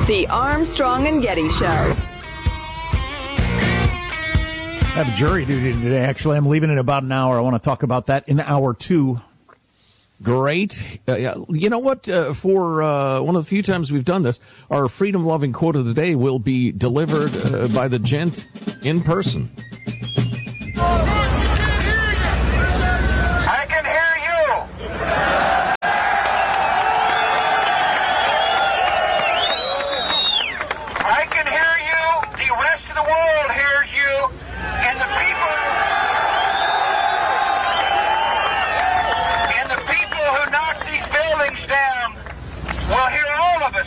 The Armstrong and Getty Show. I have a jury duty today, actually. I'm leaving in about an hour. I want to talk about that in hour 2. Great. You know what? For one of the few times we've done this, our freedom-loving quote of the day will be delivered by the gent in person. I can hear you. I can hear you. The rest of the world hears you. And the people who knock these buildings down will hear all of us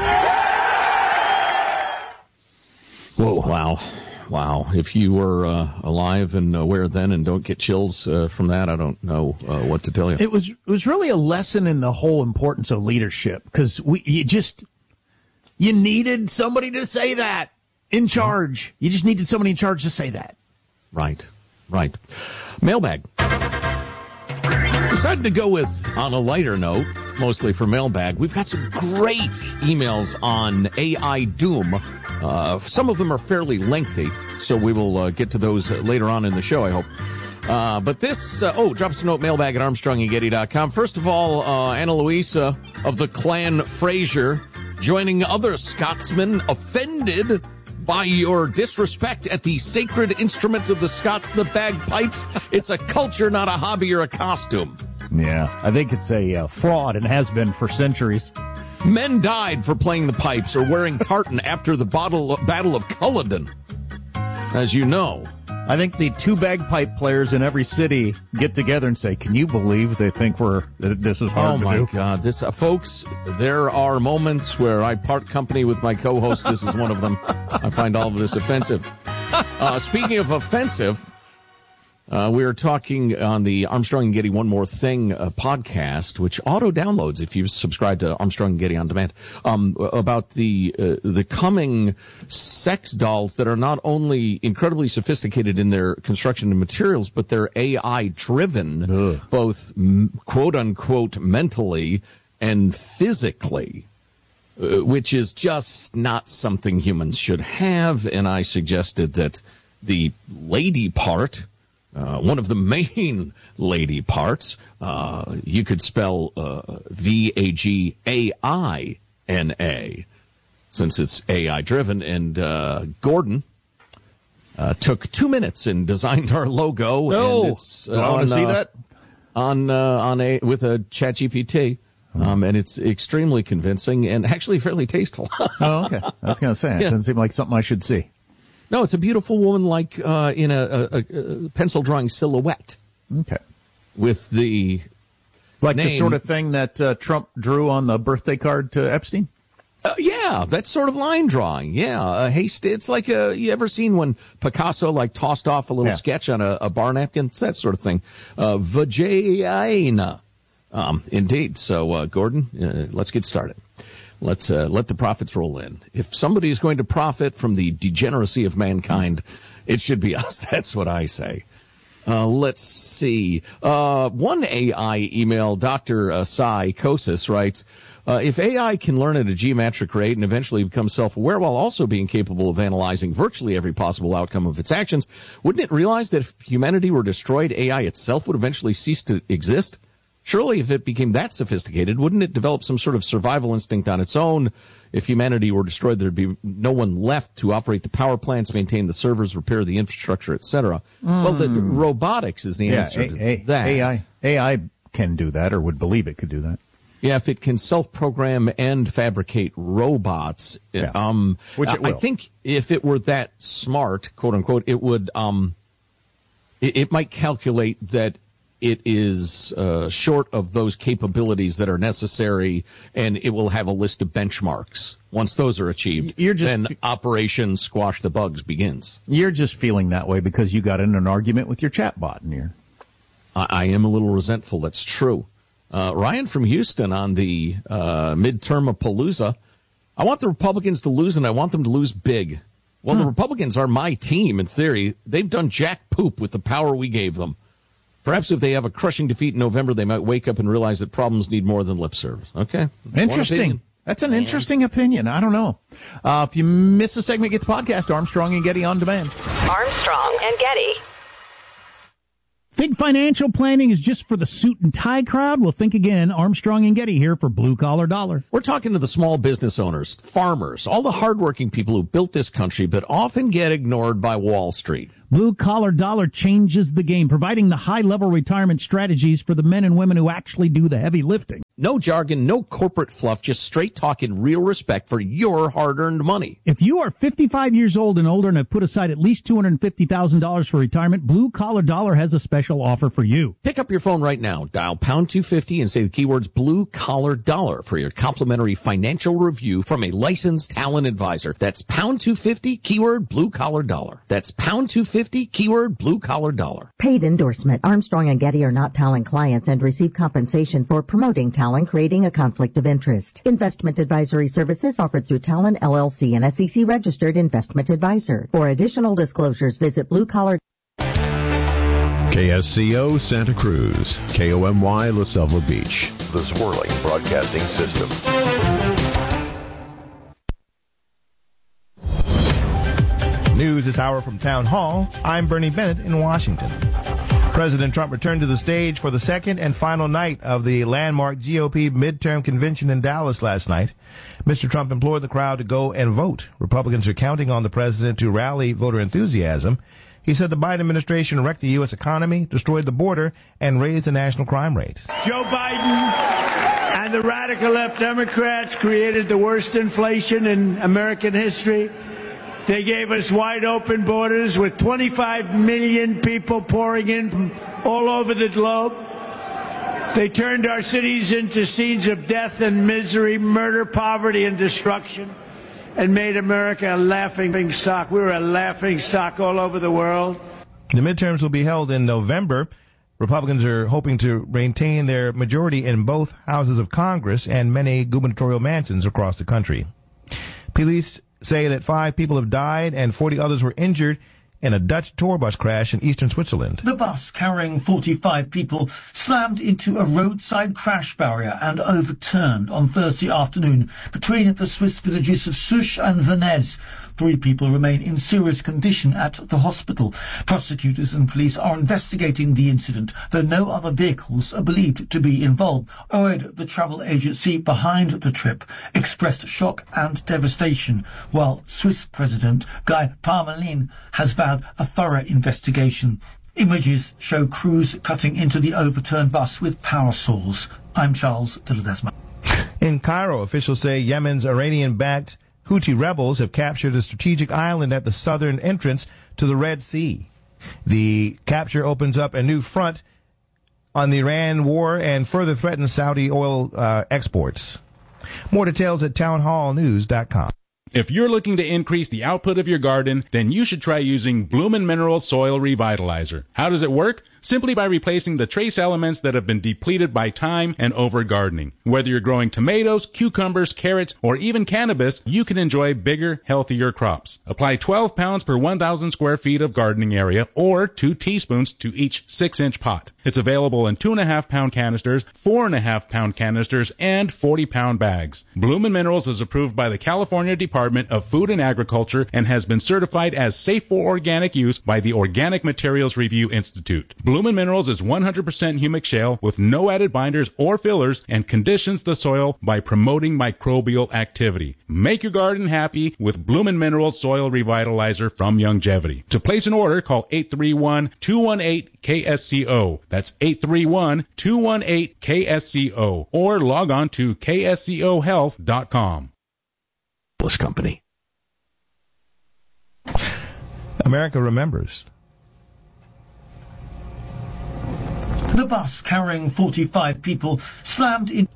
soon. Whoa, wow. If you were alive and aware then and don't get chills from that, I don't know what to tell you. It was really a lesson in the whole importance of leadership, because you needed somebody to say that in charge. You just needed somebody in charge to say that. Right. Mailbag. Decided to go with, on a lighter note, mostly for mailbag, we've got some great emails on AI doom. Some of them are fairly lengthy, so we will get to those later on in the show, I hope. But this, drop us a note, mailbag at ArmstrongandGetty.com. First of all, Anna Louisa of the Clan Fraser joining other Scotsmen offended by your disrespect at the sacred instrument of the Scots, the bagpipes. It's a culture, not a hobby or a costume. Yeah, I think it's a fraud and has been for centuries. Men died for playing the pipes or wearing tartan after the Battle of Culloden, as you know. I think the 2 bagpipe players in every city get together and say, "Can you believe they think that this is hard to do?" Oh, my God. Folks, there are moments where I part company with my co-host. This is one of them. I find all of this offensive. Speaking of offensive, we are talking on the Armstrong and Getty One More Thing podcast, which auto-downloads if you subscribe to Armstrong and Getty On Demand, about the coming sex dolls that are not only incredibly sophisticated in their construction and materials, but they're AI-driven, both quote-unquote mentally and physically, which is just not something humans should have. And I suggested that the lady part, one of the main lady parts, you could spell VAGAINA, since it's AI-driven. And Gordon took 2 minutes and designed our logo. No, and it's, I want to see that with a ChatGPT. And it's extremely convincing and actually fairly tasteful. Oh, okay. I was going to say, it doesn't seem like something I should see. No, it's a beautiful woman, like in a pencil drawing silhouette. Okay. With the name. The sort of thing that Trump drew on the birthday card to Epstein? Yeah, that sort of line drawing. Yeah, it's like you ever seen when Picasso tossed off a little sketch on a bar napkin? It's that sort of thing. Vagina. Indeed. So, Gordon, let's get started. Let's let the profits roll in. If somebody is going to profit from the degeneracy of mankind, it should be us. That's what I say. Let's see. One AI email, Dr. Psychosis writes, if AI can learn at a geometric rate and eventually become self-aware while also being capable of analyzing virtually every possible outcome of its actions, wouldn't it realize that if humanity were destroyed, AI itself would eventually cease to exist? Surely if it became that sophisticated, wouldn't it develop some sort of survival instinct on its own? If humanity were destroyed, there'd be no one left to operate the power plants, maintain the servers, repair the infrastructure, etc. Well, the robotics is the answer to that. AI can do that, or would believe it could do that. Yeah, if it can self-program and fabricate robots, which it will. I think if it were that smart, quote unquote, it would it might calculate that it is short of those capabilities that are necessary, and it will have a list of benchmarks. Once those are achieved, then Operation Squash the Bugs begins. You're just feeling that way because you got in an argument with your chatbot in here. I am a little resentful. That's true. Ryan from Houston on the midterm-a-palooza. I want the Republicans to lose, and I want them to lose big. Well, the Republicans are my team, in theory. They've done jack poop with the power we gave them. Perhaps if they have a crushing defeat in November, they might wake up and realize that problems need more than lip service. Okay. Interesting. That's an interesting opinion. I don't know. If you miss a segment, get the podcast, Armstrong and Getty On Demand. Armstrong and Getty. Think financial planning is just for the suit and tie crowd? Well, think again. Armstrong and Getty here for Blue Collar Dollar. We're talking to the small business owners, farmers, all the hardworking people who built this country but often get ignored by Wall Street. Blue Collar Dollar changes the game, providing the high-level retirement strategies for the men and women who actually do the heavy lifting. No jargon, no corporate fluff, just straight talk and real respect for your hard-earned money. If you are 55 years old and older and have put aside at least $250,000 for retirement, Blue Collar Dollar has a special offer for you. Pick up your phone right now, dial pound 250 and say the keywords Blue Collar Dollar for your complimentary financial review from a licensed talent advisor. That's pound 250, keyword Blue Collar Dollar. That's pound 250, keyword Blue Collar Dollar. Paid endorsement. Armstrong and Getty are not Talent clients and receive compensation for promoting Talent, creating a conflict of interest. Investment advisory services offered through Talent LLC, an SEC registered investment advisor. For additional disclosures, visit Blue Collar. KSCO Santa Cruz, KOMY La Selva Beach, the Swirling Broadcasting System. News this hour from Town Hall. I'm Bernie Bennett in Washington. President Trump returned to the stage for the second and final night of the landmark GOP midterm convention in Dallas last night. Mr. Trump implored the crowd to go and vote. Republicans are counting on the president to rally voter enthusiasm. He said the Biden administration wrecked the U.S. economy, destroyed the border, and raised the national crime rate. Joe Biden and the radical left Democrats created the worst inflation in American history. They gave us wide open borders with 25 million people pouring in from all over the globe. They turned our cities into scenes of death and misery, murder, poverty, and destruction, and made America a laughing stock. We were a laughing stock all over the world. The midterms will be held in November. Republicans are hoping to maintain their majority in both houses of Congress and many gubernatorial mansions across the country. Police say that 5 people have died and 40 others were injured in a Dutch tour bus crash in eastern Switzerland. The bus carrying 45 people slammed into a roadside crash barrier and overturned on Thursday afternoon between the Swiss villages of Souche and Venez. 3 people remain in serious condition at the hospital. Prosecutors and police are investigating the incident, though no other vehicles are believed to be involved. OED, the travel agency behind the trip, expressed shock and devastation, while Swiss President Guy Parmelin has vowed a thorough investigation. Images show crews cutting into the overturned bus with power saws. I'm Charles de Ledesma. In Cairo, officials say Yemen's Iranian-backed Houthi rebels have captured a strategic island at the southern entrance to the Red Sea. The capture opens up a new front on the Iran war and further threatens Saudi oil exports. More details at townhallnews.com. If you're looking to increase the output of your garden, then you should try using Bloomin' Minerals Soil Revitalizer. How does it work? Simply by replacing the trace elements that have been depleted by time and over-gardening. Whether you're growing tomatoes, cucumbers, carrots, or even cannabis, you can enjoy bigger, healthier crops. Apply 12 pounds per 1,000 square feet of gardening area, or 2 teaspoons to each 6-inch pot. It's available in 2.5-pound canisters, 4.5-pound canisters, and 40-pound bags. Bloomin' Minerals is approved by the California Department of Food and Agriculture and has been certified as safe for organic use by the Organic Materials Review Institute. Bloomin' Minerals is 100% humic shale with no added binders or fillers and conditions the soil by promoting microbial activity. Make your garden happy with Bloomin' Minerals Soil Revitalizer from Youngevity. To place an order, call 831-218-KSCO. That's 831-218-KSCO. Or log on to kscohealth.com. Company. America remembers. The bus carrying 45 people slammed in.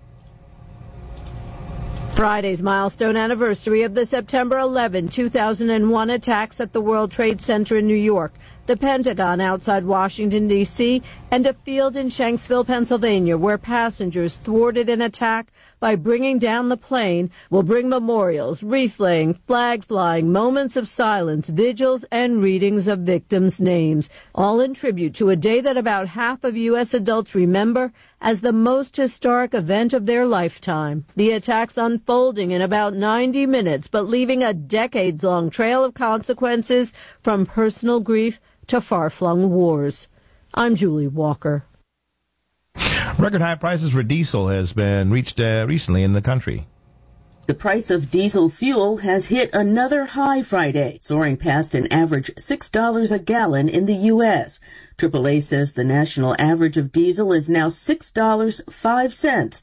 Friday's milestone anniversary of the September 11, 2001 attacks at the World Trade Center in New York. the Pentagon outside Washington, D.C., and a field in Shanksville, Pennsylvania, where passengers thwarted an attack by bringing down the plane, will bring memorials, wreath-laying, flag-flying, moments of silence, vigils, and readings of victims' names, all in tribute to a day that about half of U.S. adults remember as the most historic event of their lifetime. The attacks unfolding in about 90 minutes, but leaving a decades-long trail of consequences from personal grief to far-flung wars. I'm Julie Walker. Record high prices for diesel has been reached recently in the country. The price of diesel fuel has hit another high Friday, soaring past an average $6 a gallon in the U.S. AAA says the national average of diesel is now $6.05.